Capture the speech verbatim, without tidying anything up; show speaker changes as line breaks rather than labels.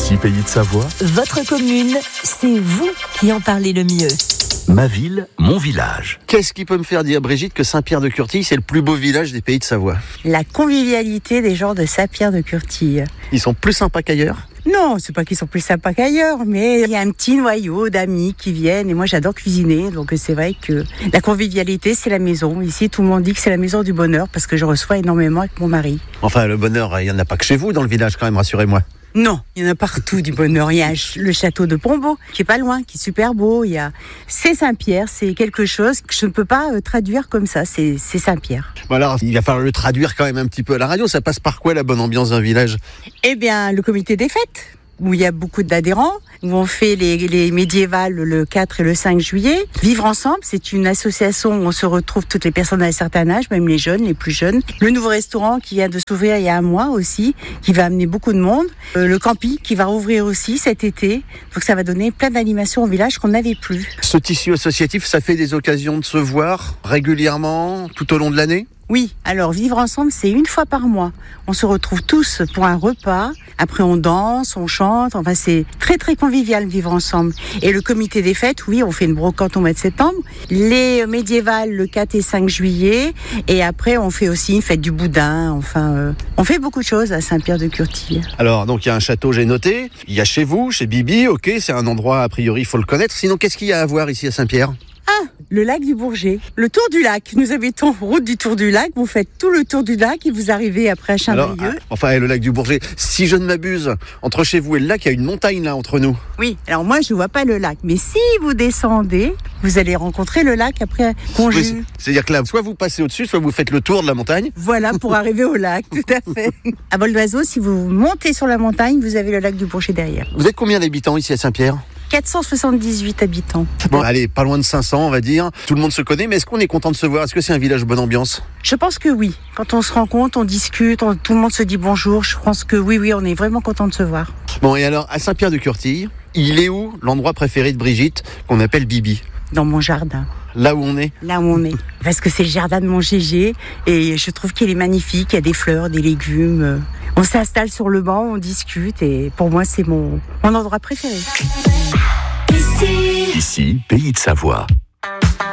Ici Pays de Savoie.
Votre commune, c'est vous qui en parlez le mieux.
Ma ville, mon village.
Qu'est-ce qui peut me faire dire, Brigitte, que Saint-Pierre-de-Curtille, c'est le plus beau village des Pays de Savoie?
La convivialité des gens de Saint-Pierre-de-Curtille.
Ils sont plus sympas qu'ailleurs?
Non, c'est pas qu'ils sont plus sympas qu'ailleurs, mais il y a un petit noyau d'amis qui viennent et moi j'adore cuisiner, donc c'est vrai que la convivialité c'est la maison. Ici tout le monde dit que c'est la maison du bonheur parce que je reçois énormément avec mon mari.
Enfin, le bonheur, il n'y en a pas que chez vous dans le village quand même, rassurez-moi.
Non, il y en a partout du bonheur. Il y a le château de Pombo, qui est pas loin, qui est super beau. Il y a, c'est Saint-Pierre, c'est quelque chose que je ne peux pas euh, traduire comme ça. C'est, c'est Saint-Pierre.
Bon alors, il va falloir le traduire quand même un petit peu à la radio. Ça passe par quoi la bonne ambiance d'un village?
Eh bien, le comité des fêtes, où il y a beaucoup d'adhérents, où on fait les, les médiévales le quatre et le cinq juillet. Vivre ensemble, c'est une association où on se retrouve toutes les personnes à un certain âge, même les jeunes, les plus jeunes. Le nouveau restaurant qui vient de s'ouvrir il y a un mois aussi, qui va amener beaucoup de monde. Euh, le camping qui va rouvrir aussi cet été. Donc ça va donner plein d'animations au village qu'on n'avait plus.
Ce tissu associatif, ça fait des occasions de se voir régulièrement tout au long de l'année?
Oui, alors vivre ensemble, c'est une fois par mois. On se retrouve tous pour un repas. Après, on danse, on chante. Enfin, c'est très, très convivial vivre ensemble. Et le comité des fêtes, oui, on fait une brocante au mois de septembre. Les médiévales, le quatre et cinq juillet. Et après, on fait aussi une fête du boudin. Enfin, euh, on fait beaucoup de choses à Saint-Pierre-de-Curtille.
Alors, donc, il y a un château, j'ai noté. Il y a chez vous, chez Bibi, ok, c'est un endroit, a priori, il faut le connaître. Sinon, qu'est-ce qu'il y a à voir ici à Saint-Pierre?
Ah, le lac du Bourget, le tour du lac. Nous habitons route du tour du lac. Vous faites tout le tour du lac et vous arrivez après à Chaindrieux.
Alors, enfin, le lac du Bourget, si je ne m'abuse, entre chez vous et le lac, il y a une montagne là entre nous.
Oui, alors moi je ne vois pas le lac, mais si vous descendez, vous allez rencontrer le lac après Conjus.
Oui, c'est-à-dire que là, soit vous passez au-dessus, soit vous faites le tour de la montagne.
Voilà, pour arriver au lac, tout à fait. À vol d'oiseau, si vous montez sur la montagne, vous avez le lac du Bourget derrière.
Vous êtes combien d'habitants ici à Saint-Pierre?
quatre cent soixante-dix-huit habitants.
Bon, allez, pas loin de cinq cents, on va dire. Tout le monde se connaît, mais est-ce qu'on est content de se voir? Est-ce que c'est un village bonne ambiance?
Je pense que oui. Quand on se rencontre, on discute, on, tout le monde se dit bonjour. Je pense que oui, oui, on est vraiment content de se voir.
Bon, et alors, à Saint-Pierre-de-Curtille, il est où l'endroit préféré de Brigitte, qu'on appelle Bibi?
Dans mon jardin.
Là où on est?
Là où on est. Parce que c'est le jardin de mon Gégé et je trouve qu'il est magnifique. Il y a des fleurs, des légumes. On s'installe sur le banc, on discute et pour moi, c'est mon, mon endroit préféré.
Ici, Pays de Savoie.